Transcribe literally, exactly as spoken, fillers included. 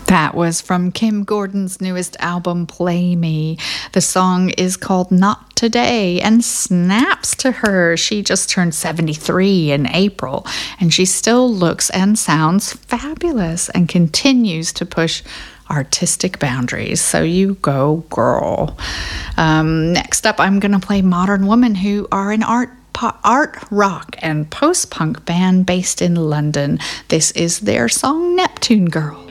That was from Kim Gordon's newest album, Play Me. The song is called Not Today and snaps to her. She just turned seventy-three in April, and she still looks and sounds fabulous and continues to push artistic boundaries. So you go, girl. Um, next up, I'm going to play Modern Woman, who are an art art rock and post-punk band based in London. This is their song Neptune Girl.